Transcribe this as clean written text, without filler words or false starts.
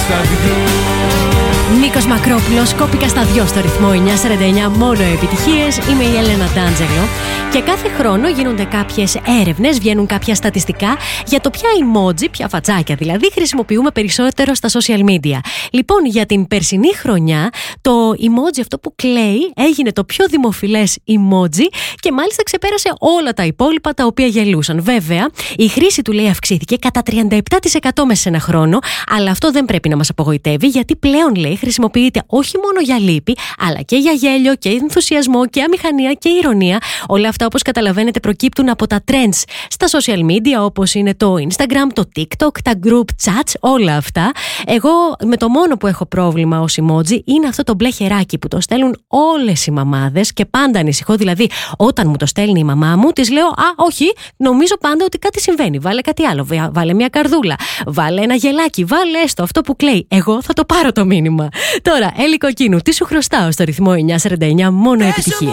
στα δυο. Νίκος Μακρόπουλος, κόπηκα στα δυο στο ρυθμό 949, μόνο επιτυχίες. Είμαι η Έλενα Ντάντζελο και κάθε χρόνο γίνονται κάποιες έρευνες, βγαίνουν κάποια στατιστικά για το ποια emoji, ποια φατσάκια δηλαδή, χρησιμοποιούμε περισσότερο στα social media. Λοιπόν, για την περσινή χρονιά, το emoji αυτό που κλαίει έγινε το πιο δημοφιλές emoji και μάλιστα ξεπέρασε όλα τα υπόλοιπα τα οποία γελούσαν. Βέβαια, η χρήση του λέει αυξήθηκε κατά 37% μέσα σε ένα χρόνο, αλλά αυτό δεν πρέπει να μας απογοητεύει, γιατί πλέον λέει χρησιμοποιείται όχι μόνο για λύπη, αλλά και για γέλιο και ενθουσιασμό και αμηχανία και ηρωνία. Όλα αυτά, όπως καταλαβαίνετε, προκύπτουν από τα trends στα social media, όπως είναι το Instagram, το TikTok, τα group chats, όλα αυτά. Εγώ με το μόνο που έχω πρόβλημα ως emoji είναι αυτό το μπλε χεράκι που το στέλνουν όλες οι μαμάδες και πάντα ανησυχώ. Δηλαδή, όταν μου το στέλνει η μαμά μου, της λέω: Α, όχι, νομίζω πάντα ότι κάτι συμβαίνει. Βάλε κάτι άλλο. Βάλε μια καρδούλα. Βάλε ένα γελάκι. Βάλε έστω αυτό που κλαίει. Εγώ θα το πάρω το μήνυμα. Τώρα, Έλλη Κοκκίνου, τι σου χρωστάω στο ρυθμό 949, μόνο επιτυχίες.